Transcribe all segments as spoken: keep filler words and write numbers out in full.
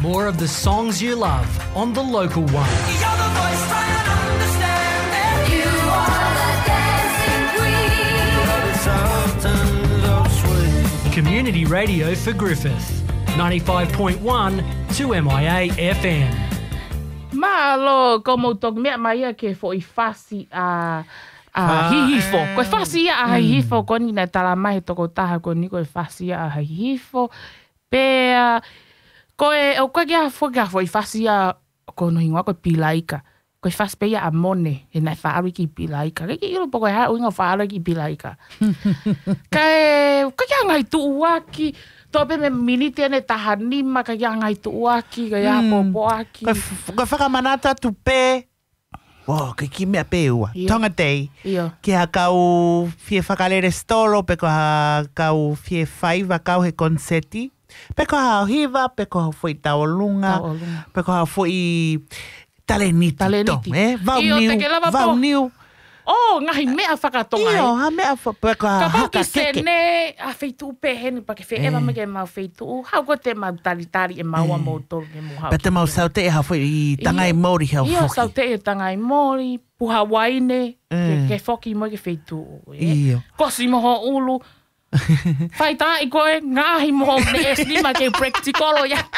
more of the songs you love on The Local One. You're the voice trying to understand it. You are the dancing queen. Community radio for Griffith. ninety-five point one to M I A F M. Malo, como tok mea mai ke fo I fasi a a hihifo. Ko fasi a hihifo ko ni na tala mai toko taha ko ni ko fasi a hihifo. Pe ko e o ka ga fo ga fo fasi a ko no inga ko pilaika. Ko fas pe a mone e na fa ki pilaika. Ke ilo poko ha uinga fa ki pilaika. Ka ko ga ngai tu waki Tope me minite ne tahanima ka ia ngai tuaki, ka ia popoaki. Ka whakamanata tu pē. Wow, ka ki mea pē ua. Tonga tei. Ia. Ki ha kau fie whakalere stolo, pe ko ha kau fie whaiva kau he konseti. Pe ko ha hiva, pe ko ha fui taolunga. Pe ko ha fui taleniti. Taleniti. Eh? Vau niu. Vau niu. Oh, ngahi mea whakatonga. Iyo, ha mea whakatonga. Ka pau ki sene, a wheitu peheni, pa ke whe ewa me ke mau wheitu. Hau ko te mau tari-tari e maua mau toru ke mu hau. Pa te mau sau te e hawhi i tangai Māori hau Iyo, whoki. sau te e tangai Māori, puha waine, ke whoki mo ke wheitu. Iyo. Kosi moho ulu. Whai tā i koe, ngahi moho ne esni ma ke practicolo ya.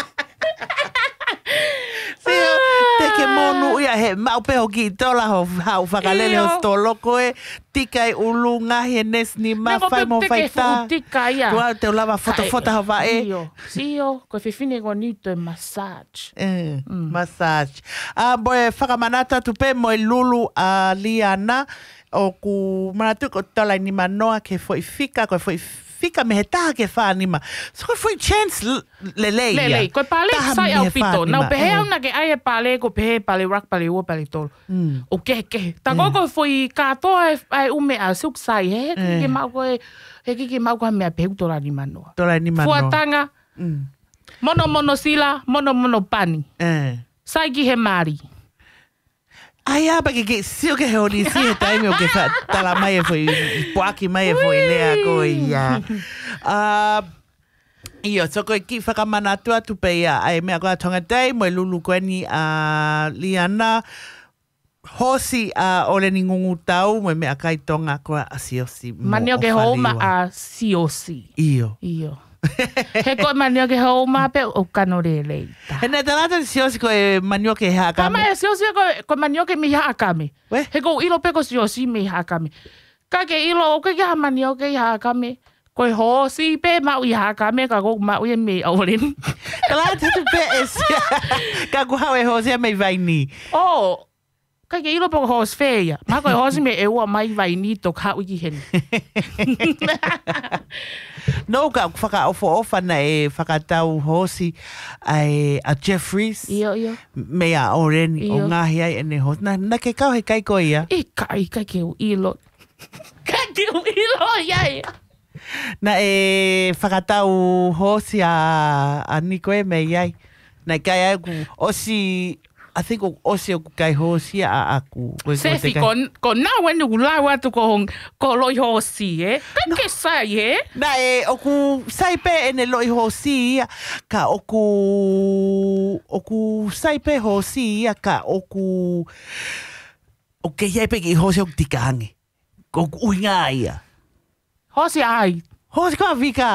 Sio, te ke monu ia he mau peho ki tola ho hau whakalele ho stolo koe, tika i ulu ngahi e nesni ma whai mo whai tā. Tika ia. Tua te lava fota-fota hawa e. Sio, sio, koe whiwhine ko ni te massage. Eh, massage. Ah, boe whakamanata tu pe mo i lulu a Liana o ku manatu ko tola ni manoa ke foi fika, koe foi fika me he taha ke whanima. So koe foi chance lelei ia. Lelei, koe pale sai au pito. Nau pehe au na ke ai e pale, ko pehe pale rak pale ua pale tolo. O kehe kehe. Ta koe koe foi katoa e ume a suk sai he. He mau koe, he kiki mau koe mea pehu tola ni manoa. Tola ni manoa. Fuatanga, mono mono sila, mono mono pani. Sai ki he mari. Ai apa ke ke sio ke honi si he taimi o ke fa tala mai e foi poaki mai e foi lea ko ia. Ah Io, so koe ki whakamanatua tu pe ia. Ai mea koe tonga tei, mo e lulu koe ni a Liana. Hosi a uh, ole ni ngungu tau, mo e mea kai tonga koe a siosi. Mani o ke houma a siosi. Io. Io. He koe mani o ke houma pe o kano re leita. He nei talata siosi koe mani o ke hea kame. Kama e siosi koe, koe mani o ke mi hea kame. He koe ilo pe ko siosi mi hea kame. Ka ke ilo o ke hea mani o ke hea kame. Koe hosi pe mau i hea kame, ka kou mau i me aulin. Talata tu pe e sia. Ka kuhau e hosi a mei vaini. Oh, ka ke ilo pe ko hosi feia. Ma koe hosi me e ua mai vaini to ka uki heni. No, ka whaka ofo ofa na e whakatau hosi ai a Jeffries. Iyo, iyo. Me a oreni o ngahi ai ene hosi. Na, na ke kau he kai koe ia? I kai, kai ke u ilo. Kai ke u ilo, iai. Na e whakatau hosi a, a Nikoe me iai. Na kai ai ku osi... I think osi o kai hosi a aku. Sefi, ko, ko nā wenu ku lau atu ko, ko loi hosi, eh? Kai no. Ke sai, eh? Na e, oku sai pe ene loi hosi ia, ka oku, oku sai pe hosi ia, ka oku, o ke iai pe ki hosi o tikangi. Ko uinga ia. Hosi ai. Hosi ko a vika.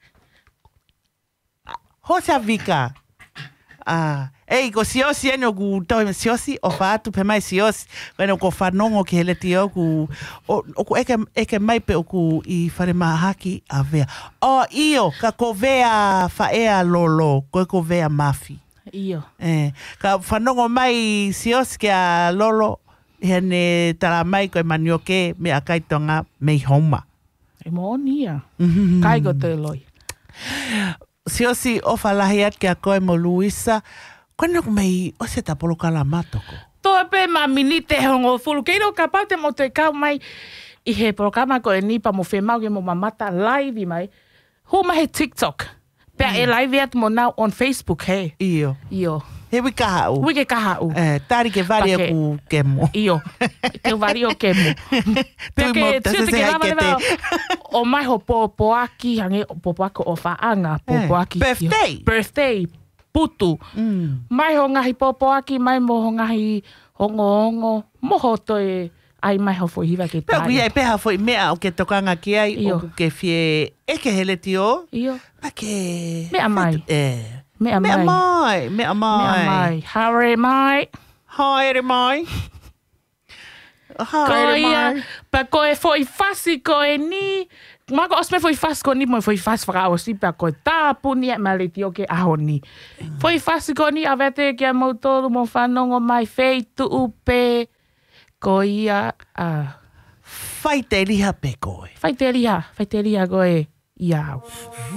Hosi a vika. Ah. Ei, ko siosi ene o ku tau e siosi o whaatu pe mai siosi. Wene o ko whanongo ki hele ti o ku... O, o ku eke, eke mai pe o ku i whare mahaki a vea. O, io, ka ko vea whaea lolo, ko ko vea mafi. Io. Eh, ka whanongo mai siosi ki a lolo, hene tala mai ko e manioke me a kaitonga mei homa. E mo nia. Kai ko te loi. Siosi o whalahi at ki a koe mo Luisa, koe nuk mei o se tapolo kala matoko. Toa pe ma minite hongo fulu. Keiro ka pate mo te kau mai i he programa ko e nipa mo whemau ke mo mamata live mai. Hu ma he TikTok. Pea mm. e live at mo now on Facebook he. Iyo. Iyo. He wi kaha u. Wi ke kaha u. Eh, tari ke vari Pake, ku kemo. Iyo. Ke vari o kemo. Pea ke tio te ke rama lewa o mai ho po poaki hange po poaki o whaanga po poaki. Birthday. Birthday. putu. Mm. Mai ho ngahi popoaki, mai mo ho ngahi hongo-hongo. Moho toi ai mai ho fuhiwa ke Pea tai. kuia e peha foi mea o ke tokanga ki ai Iyo. o ke fie e ke hele tio. Iyo. Pa ke... Mea mai. E. Mea Mea mai. mai. Mea mai. Mea mai. Hare mai. Haere mai. Haere Ko ia, mai. pa koe foi fasi koe ni, mako os me foi fasi ko ni, mo foi fasi whakaosi, pa koe tāpu ni e maliti o ke aho ni. Foi fasi ko ni, awete ke a mautoru mo whanongo mai fei tu upe, ko ia, uh, Fai te liha pe koe. whai te riha, whai te riha koe, iau.